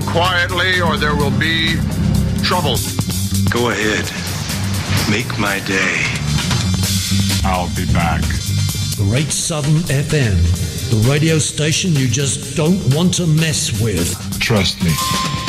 quietly or there will be trouble. Go ahead. Make my day. I'll be back. Great Southern FM, the radio station you just don't want to mess with. Trust me.